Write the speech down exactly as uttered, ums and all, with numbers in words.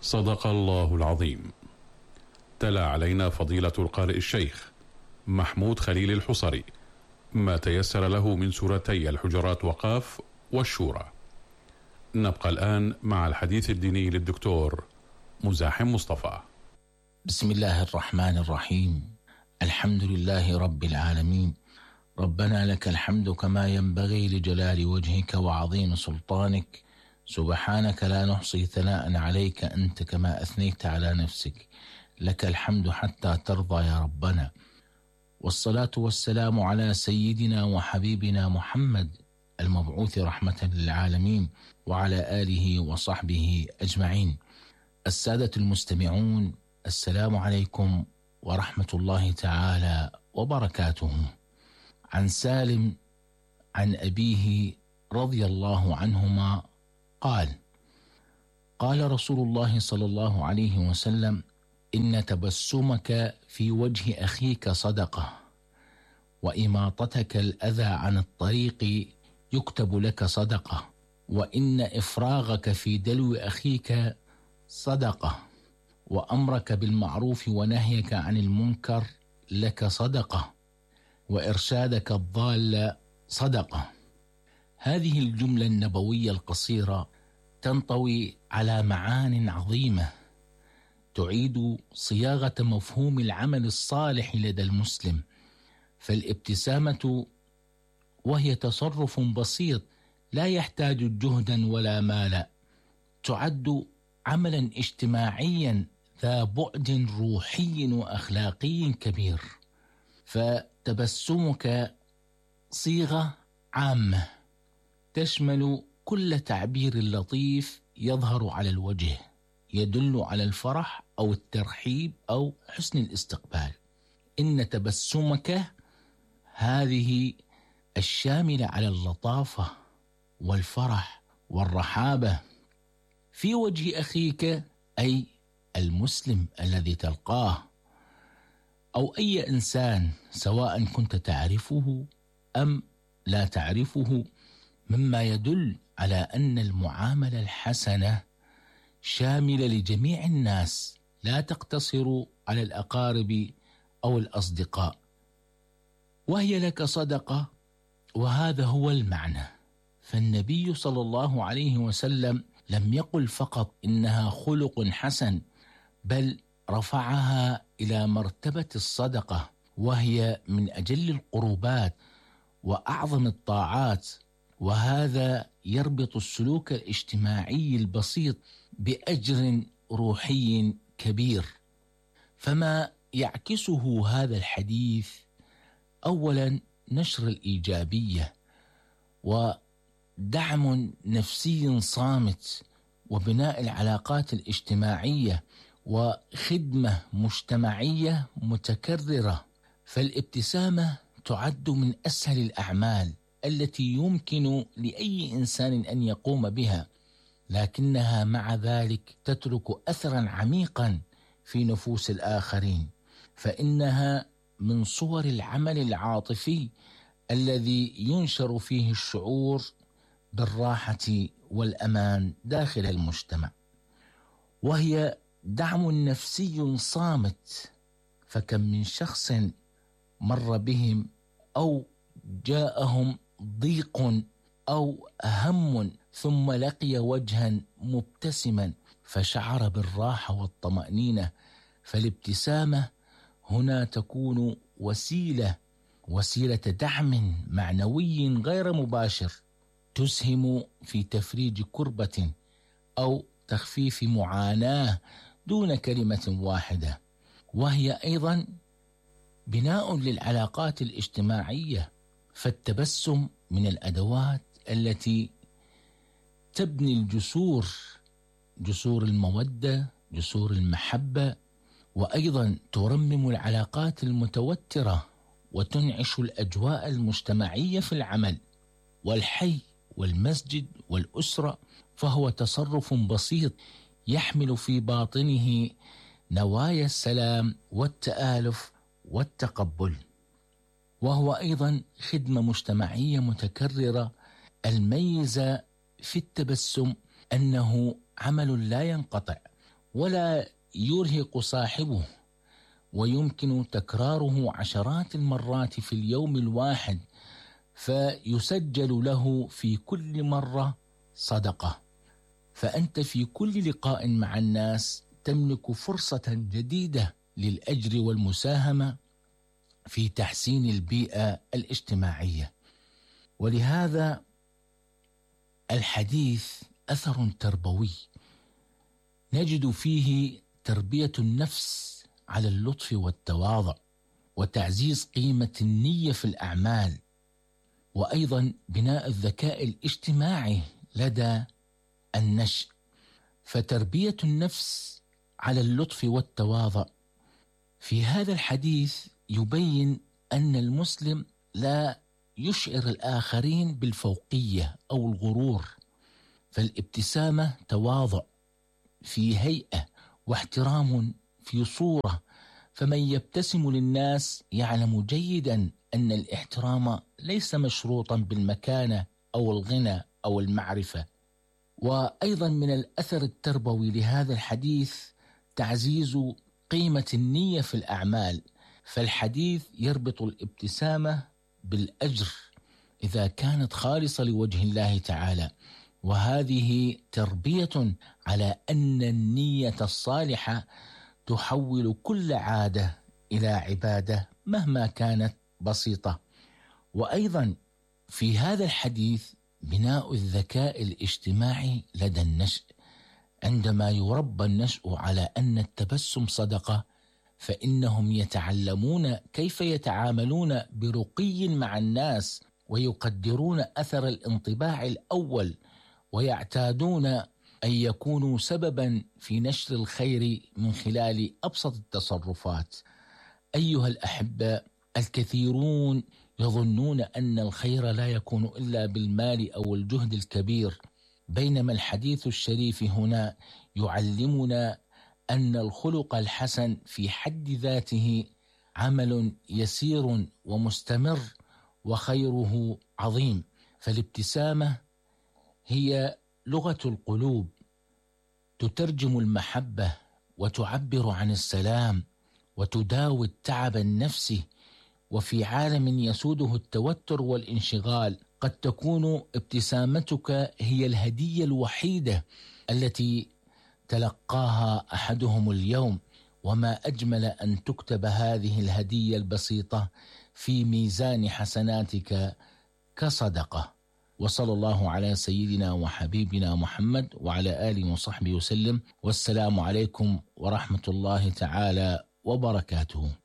صدق الله العظيم. تلا علينا فضيلة القارئ الشيخ محمود خليل الحصري ما تيسر له من سورتي الحجرات وقاف والشورى. نبقى الآن مع الحديث الديني للدكتور مزاحم مصطفى. بسم الله الرحمن الرحيم. الحمد لله رب العالمين. ربنا لك الحمد كما ينبغي لجلال وجهك وعظيم سلطانك. سبحانك لا نحصي ثناء عليك أنت كما أثنيت على نفسك. لك الحمد حتى ترضى يا ربنا. والصلاة والسلام على سيدنا وحبيبنا محمد المبعوث رحمة للعالمين وعلى آله وصحبه أجمعين. السادة المستمعون، السلام عليكم ورحمة الله تعالى وبركاته. عن سالم عن أبيه رضي الله عنهما قال: قال رسول الله صلى الله عليه وسلم: إن تبسمك في وجه أخيك صدقة، وإماطتك الأذى عن الطريق يكتب لك صدقة، وإن إفراغك في دلو أخيك صدقة، وأمرك بالمعروف ونهيك عن المنكر لك صدقة، وإرشادك الضال صدقة. هذه الجملة النبوية القصيرة تنطوي على معان عظيمة تعيد صياغة مفهوم العمل الصالح لدى المسلم. فالابتسامة وهي تصرف بسيط لا يحتاج جهدا ولا مالا تعد عملا اجتماعيا ذا بعد روحي وأخلاقي كبير. فتبسمك صيغة عامة تشمل كل تعبير لطيف يظهر على الوجه يدل على الفرح أو الترحيب أو حسن الاستقبال. إن تبسمك هذه الشاملة على اللطافة والفرح والرحابة في وجه أخيك، أي المسلم الذي تلقاه، أو أي إنسان سواء كنت تعرفه أم لا تعرفه، مما يدل على أن المعاملة الحسنة شاملة لجميع الناس لا تقتصر على الأقارب أو الأصدقاء، وهي لك صدقة. وهذا هو المعنى. فالنبي صلى الله عليه وسلم لم يقل فقط إنها خلق حسن، بل رفعها إلى مرتبة الصدقة، وهي من أجل القربات وأعظم الطاعات. وهذا يربط السلوك الاجتماعي البسيط بأجر روحي كبير. فما يعكسه هذا الحديث: أولا نشر الإيجابية ودعم نفسي صامت وبناء العلاقات الاجتماعية وخدمة مجتمعية متكررة. فالابتسامة تعد من أسهل الأعمال التي يمكن لأي إنسان أن يقوم بها، لكنها مع ذلك تترك أثرا عميقا في نفوس الآخرين، فإنها من صور العمل العاطفي الذي ينشر فيه الشعور بالراحة والأمان داخل المجتمع. وهي دعم نفسي صامت، فكم من شخص مر بهم أو جاءهم ضيق أو هم ثم لقي وجها مبتسما فشعر بالراحة والطمأنينة. فالابتسامة هنا تكون وسيلة وسيلة دعم معنوي غير مباشر تسهم في تفريج كربة أو تخفيف معاناة دون كلمة واحدة. وهي أيضا بناء للعلاقات الاجتماعية، فالتبسم من الأدوات التي تبني الجسور، جسور المودة، جسور المحبة، وأيضا ترمم العلاقات المتوترة وتنعش الأجواء المجتمعية في العمل والحي والمسجد والأسرة. فهو تصرف بسيط يحمل في باطنه نوايا السلام والتآلف والتقبل. وهو أيضا خدمة مجتمعية متكررة. الميزة في التبسم أنه عمل لا ينقطع، ولا يرهق صاحبه، ويمكن تكراره عشرات المرات في اليوم الواحد، فيسجل له في كل مرة صدقة. فأنت في كل لقاء مع الناس تملك فرصة جديدة للأجر والمساهمة في تحسين البيئة الاجتماعية. ولهذا الحديث أثر تربوي نجد فيه تربية النفس على اللطف والتواضع، وتعزيز قيمة النية في الأعمال، وأيضا بناء الذكاء الاجتماعي لدى النشء. فتربية النفس على اللطف والتواضع في هذا الحديث يبين أن المسلم لا يشعر الآخرين بالفوقية أو الغرور، فالابتسامة تواضع في هيئة واحترام في صورة، فمن يبتسم للناس يعلم جيدا أن الاحترام ليس مشروطا بالمكانة أو الغنى أو المعرفة. وأيضا من الأثر التربوي لهذا الحديث تعزيز قيمة النية في الأعمال، فالحديث يربط الابتسامة بالأجر إذا كانت خالصة لوجه الله تعالى، وهذه تربية على أن النية الصالحة تحول كل عادة إلى عبادة مهما كانت بسيطة. وأيضا في هذا الحديث بناء الذكاء الاجتماعي لدى النشء، عندما يربى النشء على أن التبسم صدقة، فإنهم يتعلمون كيف يتعاملون برقي مع الناس، ويقدرون أثر الانطباع الأول، ويعتادون أن يكونوا سببا في نشر الخير من خلال أبسط التصرفات. أيها الأحبة، الكثيرون يظنون أن الخير لا يكون إلا بالمال أو الجهد الكبير، بينما الحديث الشريف هنا يعلمنا أن الخلق الحسن في حد ذاته عمل يسير ومستمر وخيره عظيم. فالابتسامة هي لغة القلوب، تترجم المحبة وتعبر عن السلام وتداوي التعب النفسي. وفي عالم يسوده التوتر والانشغال قد تكون ابتسامتك هي الهدية الوحيدة التي تلقاها أحدهم اليوم، وما أجمل أن تكتب هذه الهدية البسيطة في ميزان حسناتك كصدقة. وصلى الله على سيدنا وحبيبنا محمد وعلى آله وصحبه وسلم، والسلام عليكم ورحمة الله تعالى وبركاته.